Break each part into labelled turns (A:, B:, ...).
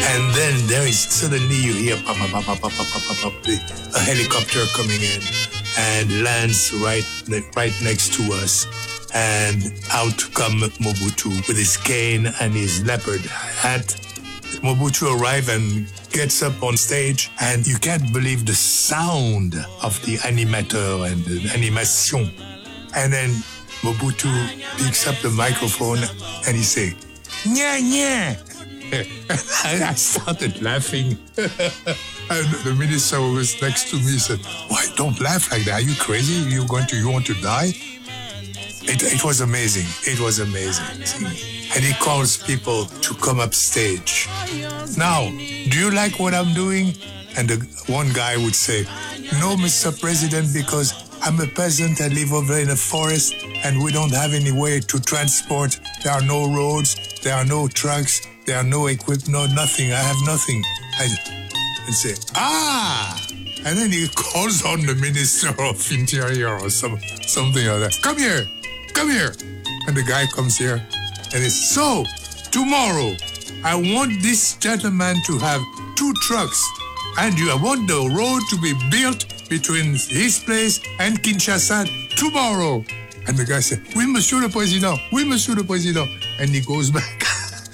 A: And then there is suddenly you hear pop, pop, pop, pop, pop, pop, pop, pop, a helicopter coming in and lands right next to us. And out come Mobutu with his cane and his leopard hat. Mobutu arrives and gets up on stage, and you can't believe the sound of the animateur and the animation. And then Mobutu picks up the microphone and he says, "Nya, nya." And I started laughing. And the minister who was next to me said, "Why, don't laugh like that. Are you crazy? You want to die?" It was amazing. It was amazing. And he calls people to come up stage. "Now, do you like what I'm doing?" And the one guy would say, "No, Mr. President, because I'm a peasant. I live over in a forest and we don't have any way to transport. There are no roads. There are no trucks. There are no equipment, no nothing. I have nothing." And say, "Ah!" And then he calls on the Minister of Interior or something like that. Come here. And the guy comes here and it's, "So, tomorrow, I want this gentleman to have 2 trucks and I want the road to be built between his place and Kinshasa tomorrow." And the guy said, "Oui, Monsieur le Président. Oui, Monsieur le Président." And he goes back.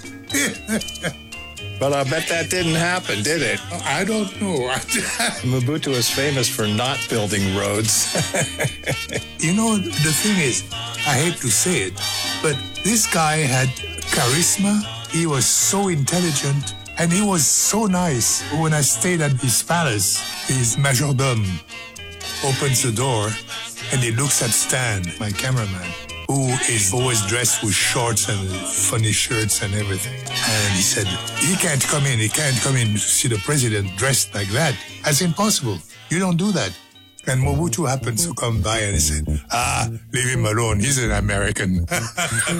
B: But I bet that didn't happen, did it?
A: I don't know.
B: Mobutu was famous for not building roads.
A: You know, the thing is, I hate to say it, but this guy had charisma. He was so intelligent and he was so nice. When I stayed at his palace, his majordome opens the door and he looks at Stan, my cameraman, who is always dressed with shorts and funny shirts and everything. And he said, he can't come in to see the president dressed like that. That's impossible. You don't do that. And Mobutu happens to come by and he said, "Ah, leave him alone. He's an American."